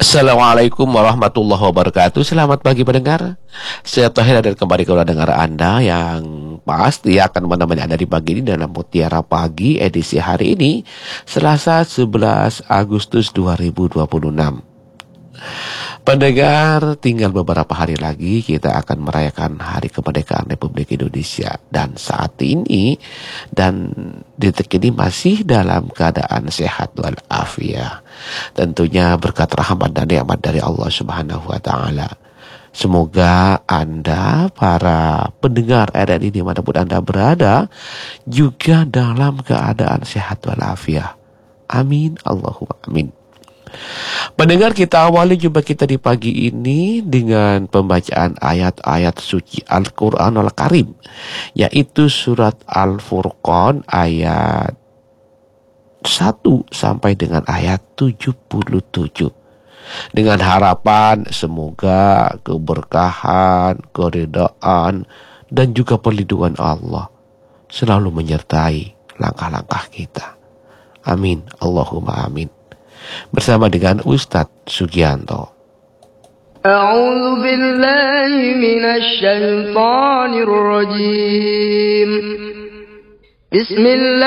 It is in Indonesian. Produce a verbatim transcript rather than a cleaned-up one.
Assalamualaikum warahmatullahi wabarakatuh. Selamat pagi pendengar. Saya Tahir hadir kembali ke dengar Anda yang pasti akan menemani Anda di pagi ini dalam Mutiara Pagi edisi hari ini, Selasa sebelas Agustus dua ribu dua puluh enam. Pendengar, tinggal beberapa hari lagi kita akan merayakan Hari Kemerdekaan Republik Indonesia. Dan saat ini dan detik ini masih dalam keadaan sehat walafiat. Tentunya berkat rahmat dan nikmat dari Allah Subhanahu wa taala. Semoga Anda, para pendengar R R I dimanapun Anda berada, juga dalam keadaan sehat walafiat. Amin, Allahumma amin. Pendengar, kita awali jumpa kita di pagi ini dengan pembacaan ayat-ayat suci Al-Quranul Karim, yaitu surat Al-Furqan ayat satu sampai dengan ayat tujuh puluh tujuh. Dengan harapan semoga keberkahan, keridhaan, dan juga perlindungan Allah selalu menyertai langkah-langkah kita. Amin, Allahumma amin. Bersama dengan Ustadz Sugianto. A'udzu billahi minasy syaithanir rajim. Bismillah.